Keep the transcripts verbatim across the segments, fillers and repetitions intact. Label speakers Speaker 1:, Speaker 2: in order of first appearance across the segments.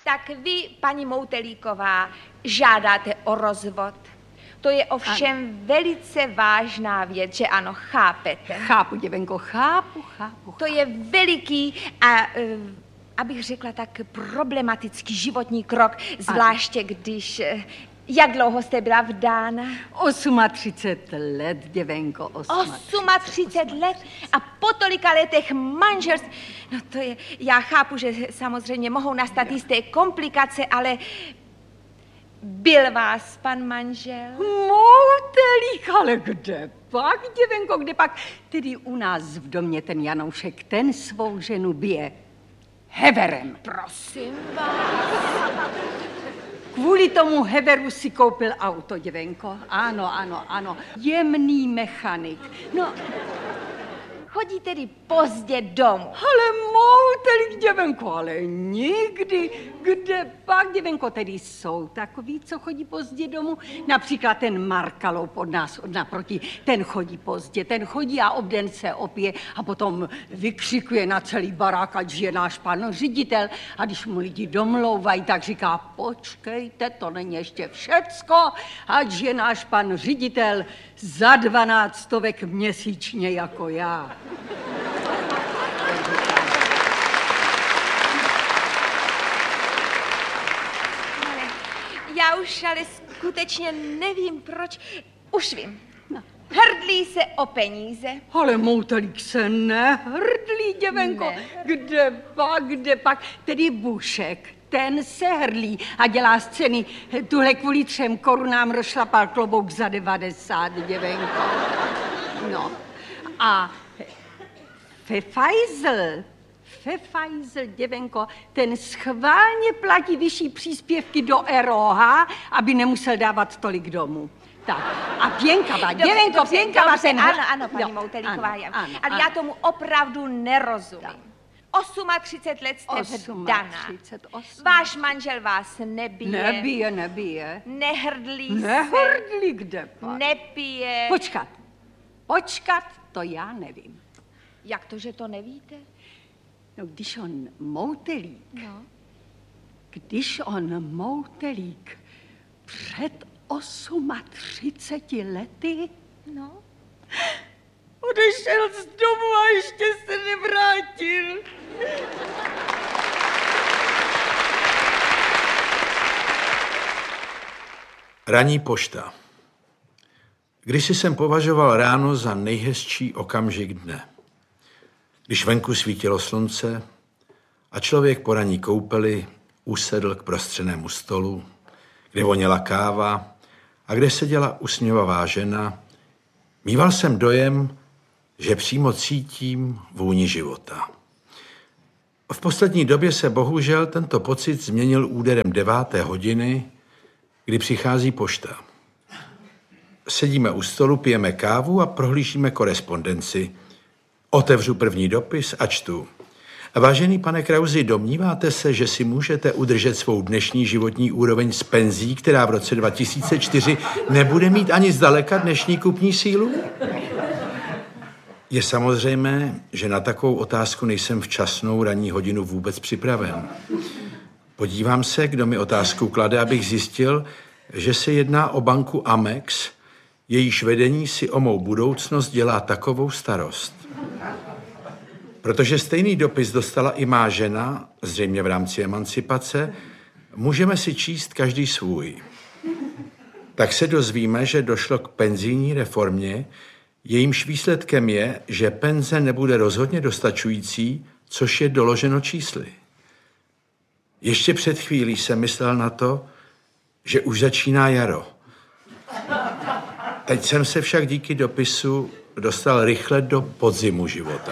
Speaker 1: Tak vy, paní Moutelíková, žádáte o rozvod. To je ovšem ano. velice vážná věc, že ano, chápete.
Speaker 2: Chápu, děvenko, chápu, chápu.
Speaker 1: To je veliký a, abych řekla tak, problematický životní krok, zvláště když... Jak dlouho jste byla vdána?
Speaker 2: třicet osm let, děvenko,
Speaker 1: třicet osm let? A po tolika letech manželství? No to je, já chápu, že samozřejmě mohou nastat jisté komplikace, ale byl vás pan manžel?
Speaker 2: Moutelík, ale kde pak, děvenko, kde pak? Tedy u nás v domě ten Janoušek, ten svou ženu bije heverem.
Speaker 1: Prosím vás.
Speaker 2: Kvůli tomu heveru si koupil auto, děvenko. Ano, ano, ano. Jemný mechanik. No,
Speaker 1: chodí tedy pozdě domů.
Speaker 2: Ale Moutelík, děvenko, ale nikdy. Kde pak, děvenko, tedy jsou takový, co chodí pozdě domů? Například ten Markalou od nás, od naproti. Ten chodí pozdě, ten chodí a obden se opije a potom vykřikuje na celý barák, ať je náš pan ředitel. A když mu lidi domlouvají, tak říká, počkejte, to není ještě všecko, ať je náš pan ředitel za dvanáct stovek měsíčně jako já.
Speaker 1: Já už ale skutečně nevím, proč. Už vím. No. Hrdlí se o peníze.
Speaker 2: Ale Moutelík se nehrdlí, děvenko. Ne. Kde pak, kde pak? Tedy Bušek, ten se hrdlí a dělá scény. Tuhle kvůli třem korunám rozšlapal klobouk za devadesát, děvenko. No. A Pfeifeisel, Pfeifeisel, děvenko, ten schválně platí vyšší příspěvky do R O H, aby nemusel dávat tolik domů. Tak, a Pěnkava, děvenko, Pěnkava, ten...
Speaker 1: Ano, ano, paní no, Moutelíková, ano, ano, ale ano. Já tomu opravdu nerozumím. třicet osm let jste vdaná. Váš manžel vás nebije.
Speaker 2: Nebije, nebije.
Speaker 1: Nehrdlí se.
Speaker 2: Nehrdlí, kde pak?
Speaker 1: Nepije.
Speaker 2: Počkat, počkat, to já nevím.
Speaker 1: Jak to, že to nevíte?
Speaker 2: No, když on Moutelík,
Speaker 1: no.
Speaker 2: když on Moutelík před třiceti osmi lety,
Speaker 1: no,
Speaker 2: odešel z domu a ještě se nevrátil.
Speaker 3: Ranní pošta. Kdysi jsem považoval ráno za nejhezčí okamžik dne. Když venku svítilo slunce a člověk po ranní koupeli usedl k prostřenému stolu, kde voněla káva a kde seděla usměvavá žena, míval jsem dojem, že přímo cítím vůni života. V poslední době se bohužel tento pocit změnil úderem deváté hodiny, kdy přichází pošta. Sedíme u stolu, pijeme kávu a prohlížíme korespondenci. Otevřu první dopis a čtu. Vážený pane Krausi, domníváte se, že si můžete udržet svou dnešní životní úroveň z penzí, která v roce dva tisíce čtyři nebude mít ani zdaleka dnešní kupní sílu? Je samozřejmé, že na takovou otázku nejsem včasnou ranní hodinu vůbec připraven. Podívám se, kdo mi otázku klade, abych zjistil, že se jedná o banku Amex, jejíž vedení si o mou budoucnost dělá takovou starost. Protože stejný dopis dostala i má žena, zřejmě v rámci emancipace, můžeme si číst každý svůj. Tak se dozvíme, že došlo k penzijní reformě, jejímž výsledkem je, že penze nebude rozhodně dostačující, což je doloženo čísly. Ještě před chvílí jsem myslel na to, že už začíná jaro. Teď jsem se však díky dopisu dostal rychle do podzimu života.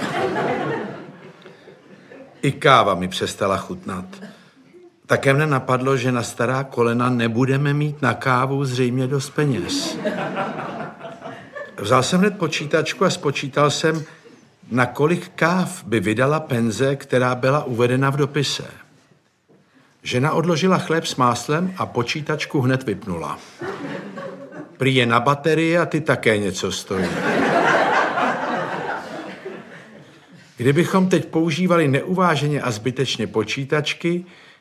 Speaker 3: I káva mi přestala chutnat. Také mne napadlo, že na stará kolena nebudeme mít na kávu zřejmě dost peněz. Vzal jsem hned počítačku a spočítal jsem, na kolik káv by vydala penze, která byla uvedena v dopise. Žena odložila chléb s máslem a počítačku hned vypnula. Prý je na baterie a ty také něco stojí. Kdybychom teď používali neuváženě a zbytečně počítačky,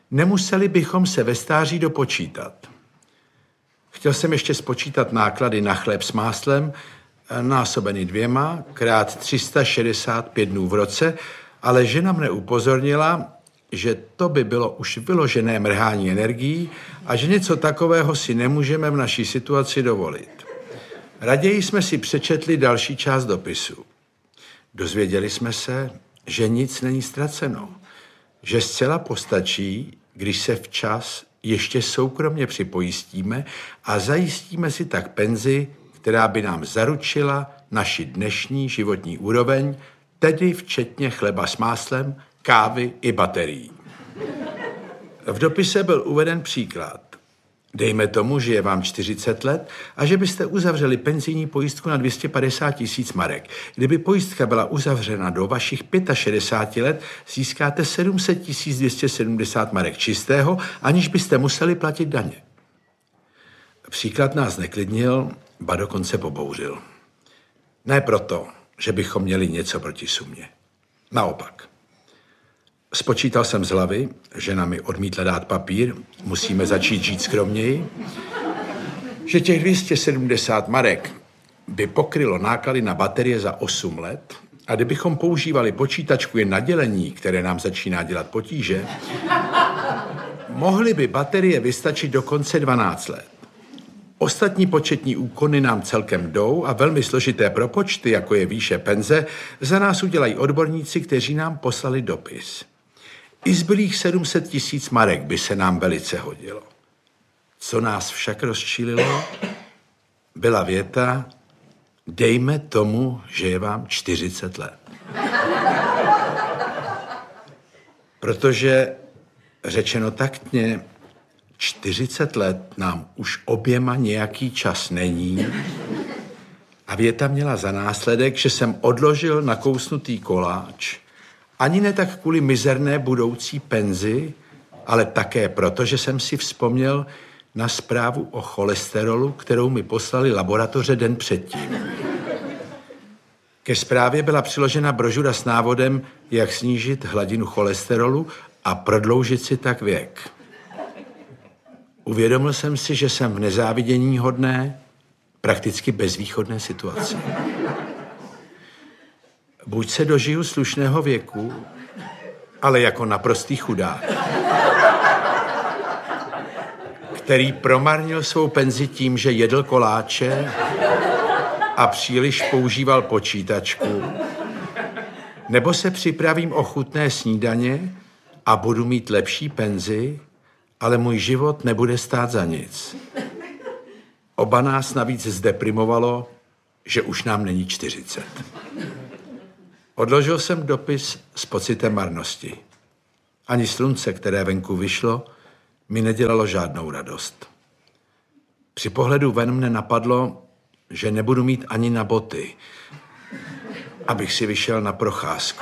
Speaker 3: nemuseli bychom se ve stáří dopočítat. Chtěl jsem ještě spočítat náklady na chléb s máslem, násobeny dvěma, krát tři sta šedesát pět dnů v roce, ale žena mne upozornila, že to by bylo už vyložené mrhání energií a že něco takového si nemůžeme v naší situaci dovolit. Raději jsme si přečetli další část dopisu. Dozvěděli jsme se, že nic není ztraceno, že zcela postačí, když se včas ještě soukromně připojistíme a zajistíme si tak penzi, která by nám zaručila naši dnešní životní úroveň, tedy včetně chleba s máslem, kávy i baterií. V dopise byl uveden příklad. Dejme tomu, že je vám čtyřicet let a že byste uzavřeli penzijní pojistku na dvě stě padesát tisíc marek. Kdyby pojistka byla uzavřena do vašich šedesáti pěti let, získáte sedm set tisíc dvě stě sedmdesát marek čistého, aniž byste museli platit daně. Příklad nás neklidnil, ba dokonce pobouřil. Ne proto, že bychom měli něco proti sumě. Naopak. Spočítal jsem z hlavy, žena mi odmítla dát papír, musíme začít žít skromněji, že těch dvě stě sedmdesát marek by pokrylo náklady na baterie za osm let a kdybychom používali počítačku jen na dělení, které nám začíná dělat potíže, mohly by baterie vystačit dokonce dvanáct let. Ostatní početní úkony nám celkem jdou a velmi složité propočty, jako je výše penze, za nás udělají odborníci, kteří nám poslali dopis. I zbylých sedm set tisíc marek by se nám velice hodilo. Co nás však rozčílilo, byla věta, dejme tomu, že je vám čtyřicet let. Protože, řečeno taktně, čtyřicet let nám už oběma nějaký čas není a věta měla za následek, že jsem odložil nakousnutý koláč, ani ne tak kvůli mizerné budoucí penzi, ale také proto, že jsem si vzpomněl na zprávu o cholesterolu, kterou mi poslali laboratoře den předtím. Ke zprávě byla přiložena brožura s návodem, jak snížit hladinu cholesterolu a prodloužit si tak věk. Uvědomil jsem si, že jsem v nezávidění hodné, prakticky bezvýchodné situaci. Buď se dožiju slušného věku, ale jako naprostý chudák, který promarnil svou penzi tím, že jedl koláče a příliš používal počítačku, nebo se připravím o chutné snídaně a budu mít lepší penzi, ale můj život nebude stát za nic. Oba nás navíc zdeprimovalo, že už nám není čtyřicet. Odložil jsem dopis s pocitem marnosti. Ani slunce, které venku vyšlo, mi nedělalo žádnou radost. Při pohledu ven mne napadlo, že nebudu mít ani na boty, abych si vyšel na procházku.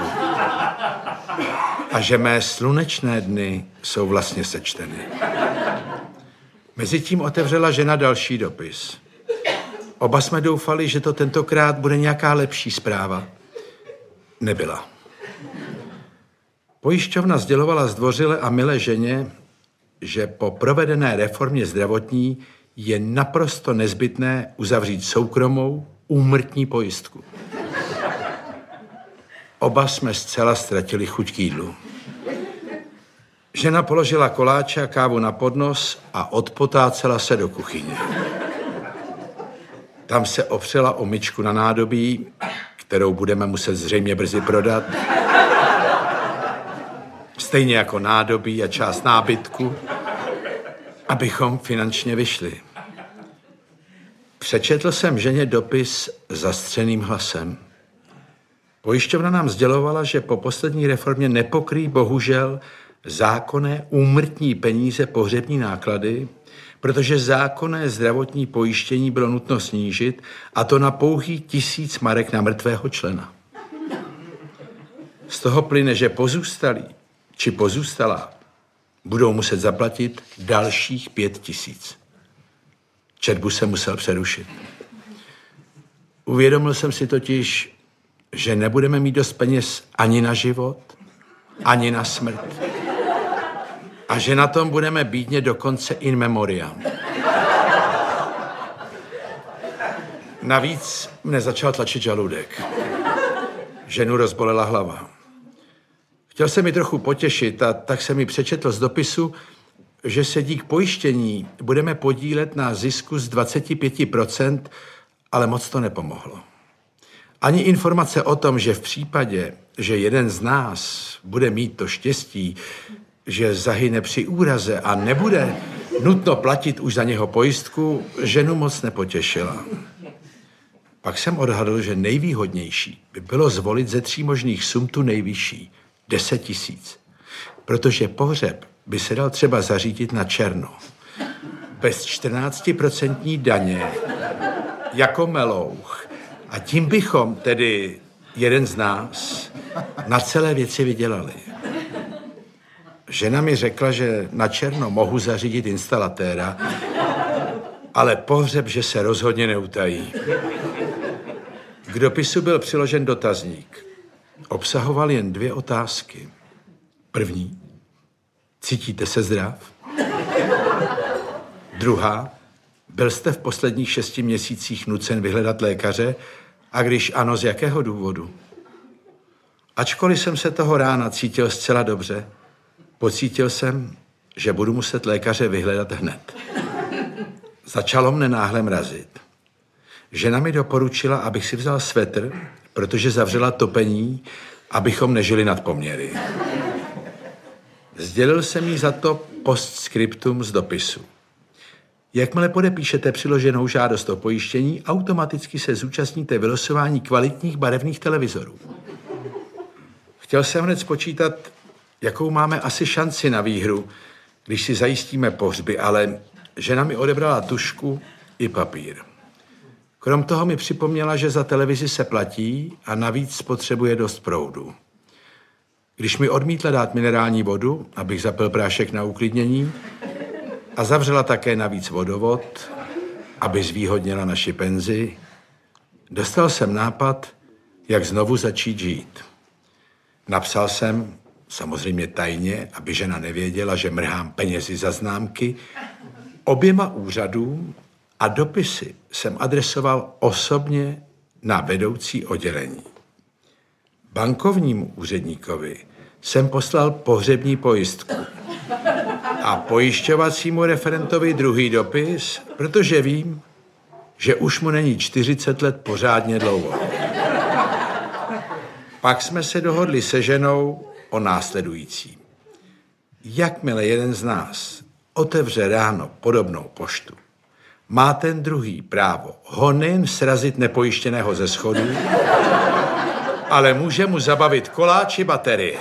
Speaker 3: A že mé slunečné dny jsou vlastně sečteny. Mezitím otevřela žena další dopis. Oba jsme doufali, že to tentokrát bude nějaká lepší zpráva. Nebyla. Pojišťovna sdělovala zdvořile a milé ženě, že po provedené reformě zdravotní je naprosto nezbytné uzavřít soukromou úmrtní pojistku. Oba jsme zcela ztratili chuť k jídlu. Žena položila koláče a kávu na podnos a odpotácela se do kuchyně. Tam se opřela o myčku na nádobí, kterou budeme muset zřejmě brzy prodat. Stejně jako nádobí a část nábytku, abychom finančně vyšli. Přečetl jsem ženě dopis zastřeným hlasem. Pojišťovna nám sdělovala, že po poslední reformě nepokryjí bohužel zákonné úmrtní peníze pohřební náklady, protože zákonné zdravotní pojištění bylo nutno snížit, a to na pouhý tisíc marek na mrtvého člena. Z toho plyne, že pozůstalí či pozůstalá budou muset zaplatit dalších pět tisíc. Četbu jsem musel přerušit. Uvědomil jsem si totiž, že nebudeme mít dost peněz ani na život, ani na smrt. A že na tom budeme bídně dokonce in memoriam. Navíc mne začal tlačit žaludek. Ženu rozbolela hlava. Chtěl jsem mi trochu potěšit a tak jsem mi přečetl z dopisu, že se dík pojištění budeme podílet na zisku z dvacet pět procent, ale moc to nepomohlo. Ani informace o tom, že v případě, že jeden z nás bude mít to štěstí, že zahyne při úraze a nebude nutno platit už za něho pojistku, ženu moc nepotěšila. Pak jsem odhadl, že nejvýhodnější by bylo zvolit ze tří možných sum tu nejvyšší, deset tisíc. Protože pohřeb by se dal třeba zařídit na černo. Bez čtrnáctiprocentní daně, jako melouch. A tím bychom, tedy jeden z nás, na celé věci vydělali. Žena mi řekla, že na černo mohu zařídit instalatéra, ale pohřeb, že se rozhodně neutají. K dopisu byl přiložen dotazník. Obsahoval jen dvě otázky. První. Cítíte se zdrav? Druhá. Byl jste v posledních šesti měsících nucen vyhledat lékaře? A když ano, z jakého důvodu? Ačkoliv jsem se toho rána cítil zcela dobře, pocítil jsem, že budu muset lékaře vyhledat hned. Začalo mne náhle mrazit. Žena mi doporučila, abych si vzal svetr, protože zavřela topení, abychom nežili nad poměry. Sdělil jsem jí za to postscriptum z dopisu. Jakmile podepíšete přiloženou žádost o pojištění, automaticky se zúčastníte vylosování kvalitních barevných televizorů. Chtěl jsem hned spočítat, jakou máme asi šanci na výhru, když si zajistíme pohřby, ale žena mi odebrala tužku i papír. Krom toho mi připomněla, že za televizi se platí a navíc spotřebuje dost proudu. Když mi odmítla dát minerální vodu, abych zapil prášek na uklidnění, a zavřela také navíc vodovod, aby zvýhodnila naši penzi, dostal jsem nápad, jak znovu začít žít. Napsal jsem, samozřejmě tajně, aby žena nevěděla, že mrhám penězi za známky, oběma úřadům a dopisy jsem adresoval osobně na vedoucí oddělení. Bankovnímu úředníkovi jsem poslal pohřební pojistku a pojišťovacímu referentovi druhý dopis, protože vím, že už mu není čtyřicet let pořádně dlouho. Pak jsme se dohodli se ženou o následujícím. Jakmile jeden z nás otevře ráno podobnou poštu, má ten druhý právo ho nejen srazit nepojištěného ze schodů, ale může mu zabavit koláč i baterie.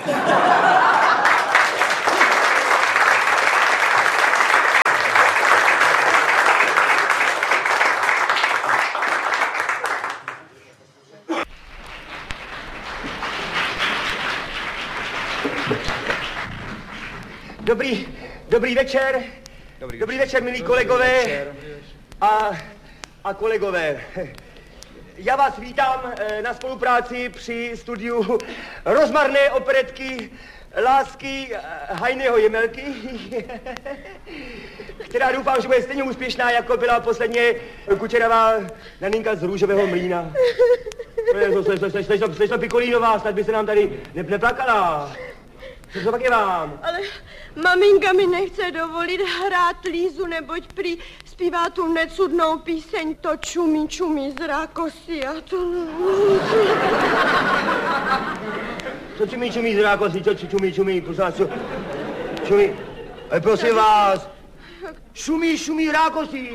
Speaker 4: Dobrý, dobrý večer. Dobrý, dobrý večer, milí kolegové a, a kolegové. Já vás vítám na spolupráci při studiu rozmarné operetky Lásky Hajného Jemelky, která doufám, že bude stejně úspěšná, jako byla posledně Kučerová naninka z Růžového mlýna. Slečno Pikolínová, snad by se nám tady ne, neplakala. Co pak je vám?
Speaker 5: Ale maminka mi nechce dovolit hrát Lízu, neboť prý zpívá tu necudnou píseň To čumí, čumí z rákosi a to...
Speaker 4: Co čumí, čumí z rákosi, co čumí, čumí, prosím vás, čumí, ale prosím vás, šumí, šumí rákosi.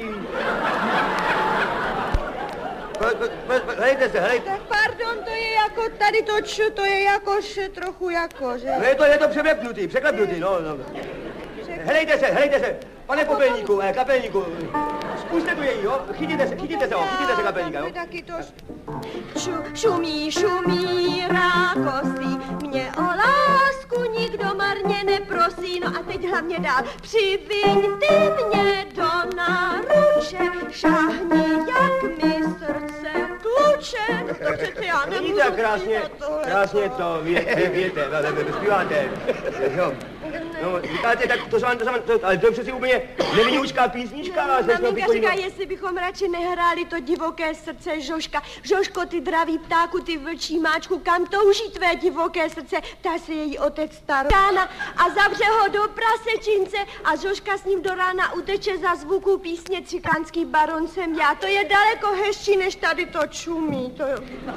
Speaker 4: Hejte se, hejte.
Speaker 5: Tak pardon, to je jako tady to č, to je jakož trochu jako, že?
Speaker 4: No je to, je to převlepnutý, překlepnutý, no, no. Helejte se, helejte se, pane popelníku, eh, kapelníku, zkuste tu její, jo, chytíte se, chytíte se, jo, chytíte se kapelníka, jo.
Speaker 5: Taky to šu, šumí, šumí rákosí, mě o lásku nikdo marně neprosí, no a teď hlavně dál, přiviň ty mě do náruče, šáhni, jak mi srdce tluče, no to přece já nemůžu.
Speaker 4: Vidíte, krásně, krásně to, věte, věte, zpíváte, jo. No, říkáte, tak to jsem, to jsem, to, ale to je přeci úplně nevinoučká písnička.
Speaker 5: No, maminka říká, jestli bychom radši nehráli to divoké srdce Žožka. Žožko, ty dravý ptáku, ty vlčí máčku, kam touží tvé divoké srdce? Ptá se její otec starorána a zavře ho do prasečince a Žožka s ním do rána uteče za zvuku písně Cikánský baron jsem já. To je daleko hezčí, než tady to čumí. To,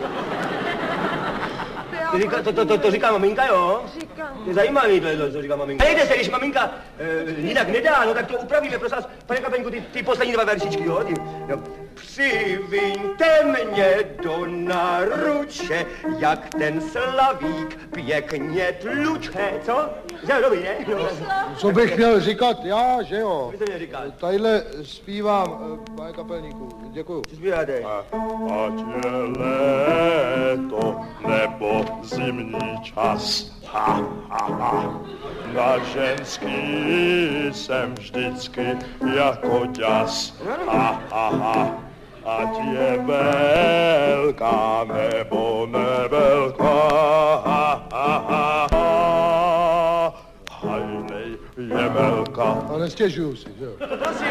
Speaker 4: to, říká, to, to, to, to říká maminka, jo?
Speaker 5: Říká.
Speaker 4: To je zajímavý, to, to, to říká maminka. Nejde se, když maminka e, jinak nedá, no tak to upravíme, prosím vás. Pane Kapeňku, ty, ty poslední dva veršičky, jo? Ty, jo. Přiviňte mě do náruče, jak ten slavík pěkně tluče, co? Že dobrý, ne? No.
Speaker 6: Co bych měl říkat já, že jo?
Speaker 4: Co byste měl říkat?
Speaker 6: Tadyhle zpívám, pane Kapelníku, děkuju.
Speaker 4: Co zpíváte?
Speaker 7: Ať je léto nebo zimní čas, ha, ha, ha. Na ženský jsem vždycky jako ďas, ha, ha, ha. Ať je velká nebo nevelká, ha, ha, ha, ha. Hajnej je velká.
Speaker 6: A nestěžuju si, že jo?
Speaker 4: Prosím.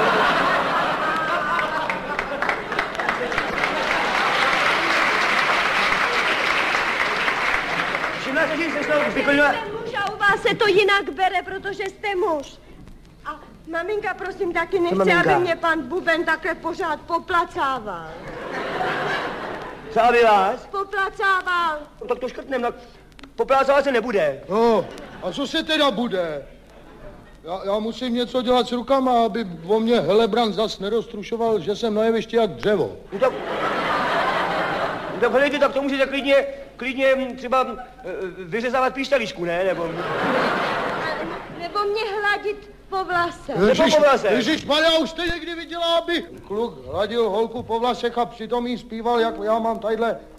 Speaker 4: Všimla jste, že jste to vyklidila?
Speaker 5: Jste muž a u vás se to jinak bere, protože jste muž. A maminka, prosím, taky nechce, aby mě pan Buben takhle pořád poplacával.
Speaker 4: Co aby vás?
Speaker 5: Poplacával.
Speaker 4: No, tak to škrtnem, tak poplácávat se nebude.
Speaker 6: No, a co se teda bude? Já, já musím něco dělat s rukama, aby o mě Helebrant zas neroztrušoval, že jsem na jevišti jak dřevo.
Speaker 4: No tak, no tak hledejte, tak to můžete klidně, klidně třeba vyřezávat píšťalíšku, ne? Nebo...
Speaker 5: Nebo mě hladit po vlase.
Speaker 6: Ježiš,
Speaker 4: po vlase.
Speaker 6: Ježišmarja, už jste někdy viděla, aby kluk hladil holku po vlasech a přitom jí zpíval, jak já mám tadyhle